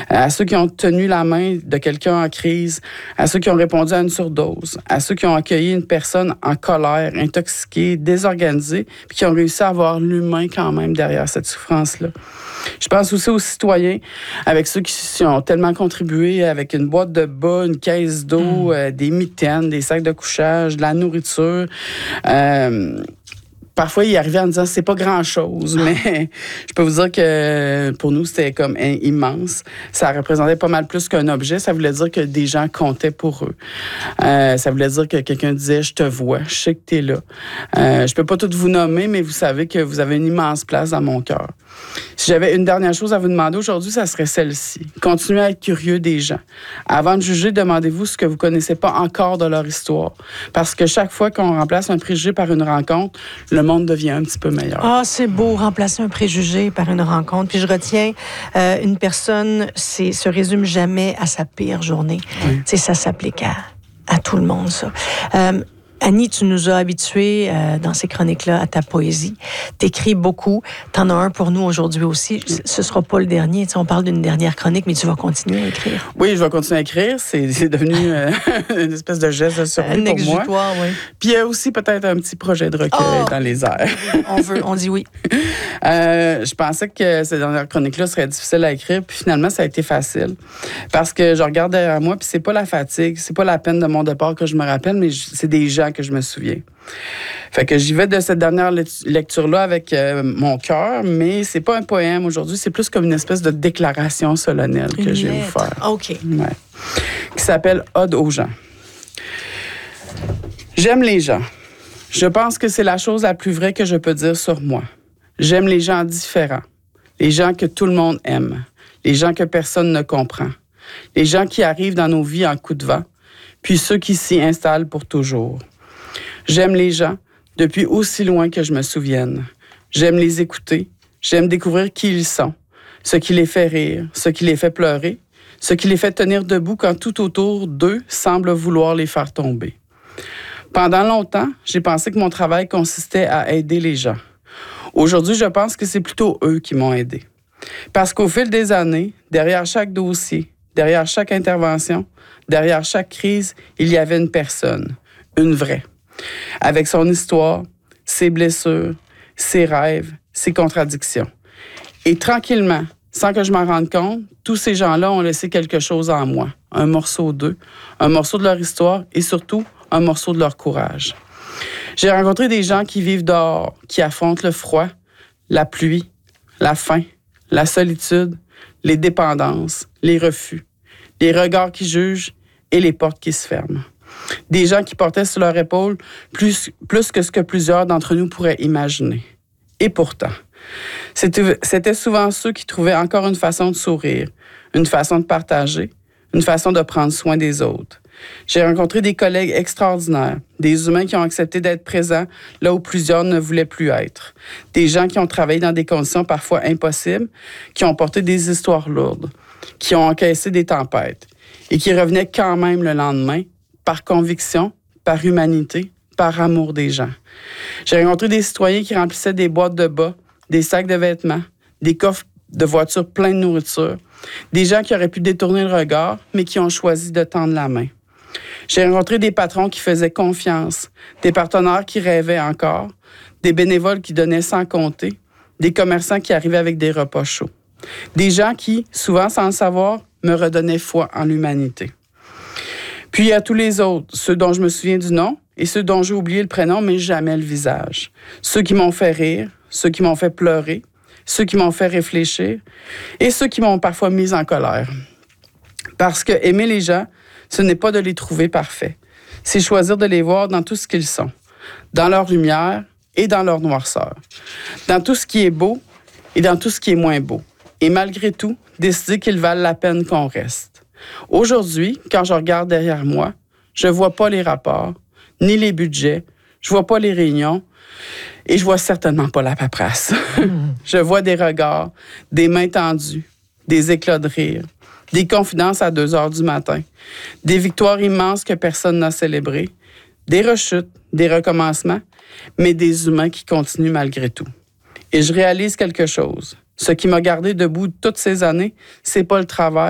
à ceux qui ont tenu la main de quelqu'un en crise, à ceux qui ont répondu à une surdose, à ceux qui ont accueilli une personne en colère, intoxiquée, désorganisée, puis qui ont réussi à avoir l'humain quand même derrière cette souffrance-là. Je pense aussi aux citoyens, avec ceux qui ont tellement contribué avec une boîte de bas, une caisse d'eau, des mitaines, des sacs de couchage, de la nourriture. Parfois, il arrivait en disant c'est pas grand-chose, mais je peux vous dire que pour nous, c'était comme immense. Ça représentait pas mal plus qu'un objet. Ça voulait dire que des gens comptaient pour eux. Ça voulait dire que quelqu'un disait je te vois, je sais que t'es là. Je peux pas tout vous nommer, mais vous savez que vous avez une immense place dans mon cœur. Si j'avais une dernière chose à vous demander aujourd'hui, ça serait celle-ci. Continuez à être curieux des gens. Avant de juger, demandez-vous ce que vous connaissez pas encore de leur histoire. Parce que chaque fois qu'on remplace un préjugé par une rencontre, le monde devient un petit peu meilleur. Ah, c'est beau, remplacer un préjugé par une rencontre. Puis je retiens, une personne se résume jamais à sa pire journée. Oui. Tu sais, ça s'applique à tout le monde, ça. Annie, tu nous as habitués dans ces chroniques-là à ta poésie. T'écris beaucoup. T'en as un pour nous aujourd'hui aussi. Ce sera pas le dernier. Tu sais, on parle d'une dernière chronique, mais tu vas continuer à écrire. Oui, je vais continuer à écrire. C'est devenu une espèce de geste de survie pour moi. Oui. Puis il y a aussi peut-être un petit projet de recueil dans les airs. On dit oui. Je pensais que cette dernière chronique-là serait difficile à écrire, puis finalement, ça a été facile. Parce que je regarde derrière moi, puis c'est pas la fatigue, c'est pas la peine de mon départ que je me rappelle, mais c'est des gens que je me souviens. Fait que j'y vais de cette dernière lecture-là avec mon cœur, mais c'est pas un poème aujourd'hui, c'est plus comme une espèce de déclaration solennelle que je vais vous faire. OK. Ouais. Qui s'appelle Ode aux gens. J'aime les gens. Je pense que c'est la chose la plus vraie que je peux dire sur moi. J'aime les gens différents, les gens que tout le monde aime, les gens que personne ne comprend, les gens qui arrivent dans nos vies en coup de vent, puis ceux qui s'y installent pour toujours. J'aime les gens depuis aussi loin que je me souvienne. J'aime les écouter, j'aime découvrir qui ils sont, ce qui les fait rire, ce qui les fait pleurer, ce qui les fait tenir debout quand tout autour d'eux semble vouloir les faire tomber. Pendant longtemps, j'ai pensé que mon travail consistait à aider les gens. Aujourd'hui, je pense que c'est plutôt eux qui m'ont aidé. Parce qu'au fil des années, derrière chaque dossier, derrière chaque intervention, derrière chaque crise, il y avait une personne, une vraie, avec son histoire, ses blessures, ses rêves, ses contradictions. Et tranquillement, sans que je m'en rende compte, tous ces gens-là ont laissé quelque chose en moi, un morceau d'eux, un morceau de leur histoire et surtout un morceau de leur courage. J'ai rencontré des gens qui vivent dehors, qui affrontent le froid, la pluie, la faim, la solitude, les dépendances, les refus, les regards qui jugent et les portes qui se ferment. Des gens qui portaient sur leur épaule plus que ce que plusieurs d'entre nous pourraient imaginer. Et pourtant, c'était souvent ceux qui trouvaient encore une façon de sourire, une façon de partager, une façon de prendre soin des autres. J'ai rencontré des collègues extraordinaires, des humains qui ont accepté d'être présents là où plusieurs ne voulaient plus être, des gens qui ont travaillé dans des conditions parfois impossibles, qui ont porté des histoires lourdes, qui ont encaissé des tempêtes et qui revenaient quand même le lendemain par conviction, par humanité, par amour des gens. J'ai rencontré des citoyens qui remplissaient des boîtes de bas, des sacs de vêtements, des coffres de voitures pleins de nourriture, des gens qui auraient pu détourner le regard, mais qui ont choisi de tendre la main. J'ai rencontré des patrons qui faisaient confiance, des partenaires qui rêvaient encore, des bénévoles qui donnaient sans compter, des commerçants qui arrivaient avec des repas chauds. Des gens qui, souvent sans le savoir, me redonnaient foi en l'humanité. Puis il y a tous les autres, ceux dont je me souviens du nom et ceux dont j'ai oublié le prénom, mais jamais le visage. Ceux qui m'ont fait rire, ceux qui m'ont fait pleurer, ceux qui m'ont fait réfléchir et ceux qui m'ont parfois mis en colère. Parce que aimer les gens, ce n'est pas de les trouver parfaits. C'est choisir de les voir dans tout ce qu'ils sont, dans leur lumière et dans leur noirceur, dans tout ce qui est beau et dans tout ce qui est moins beau. Et malgré tout, décider qu'ils valent la peine qu'on reste. Aujourd'hui, quand je regarde derrière moi, je ne vois pas les rapports, ni les budgets, je ne vois pas les réunions et je ne vois certainement pas la paperasse. Je vois des regards, des mains tendues, des éclats de rire, des confidences à 2 heures du matin, des victoires immenses que personne n'a célébrées, des rechutes, des recommencements, mais des humains qui continuent malgré tout. Et je réalise quelque chose. Ce qui m'a gardé debout toutes ces années, c'est pas le travail,